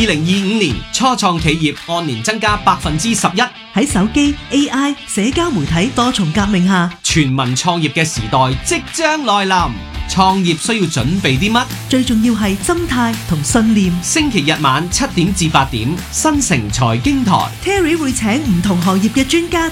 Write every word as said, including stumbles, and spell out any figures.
二零二五年初創企業按年增加百分之十一。 喺手機、A I、社交媒體多重革命下， 全民創業嘅時代即將來臨。創業需要準備啲乜？ 最重要係心態同信念。 星期日晚七點至八點，新城財經台 Terry 會請唔同行業嘅專家